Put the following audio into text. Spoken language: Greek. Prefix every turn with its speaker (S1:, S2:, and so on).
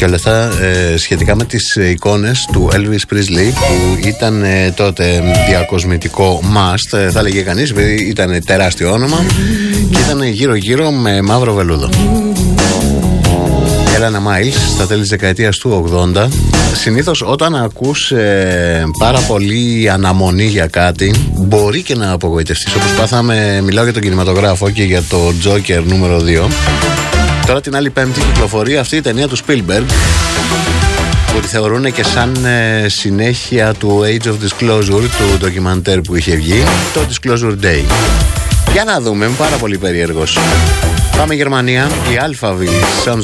S1: Και όλα αυτά σχετικά με τις εικόνες του Elvis Presley, που ήταν τότε διακοσμητικό must, θα έλεγε κανείς, επειδή ήταν τεράστιο όνομα και ήταν γύρω-γύρω με μαύρο βελούδο. Έλανα Miles στα τέλη της δεκαετίας του 80. Συνήθως όταν ακούς πάρα πολύ αναμονή για κάτι, μπορεί και να απογοητευτείς. Όπως πάθαμε, μιλάω για τον κινηματογράφο και για το Joker νούμερο 2. Τώρα την άλλη Πέμπτη κυκλοφορεί αυτή η ταινία του Spielberg, που τη θεωρούν και σαν συνέχεια του Age of Disclosure, του ντοκιμαντέρ που είχε βγει, το Disclosure Day. Για να δούμε, είμαι πάρα πολύ περίεργος. Πάμε Γερμανία, η Alphaville Sounds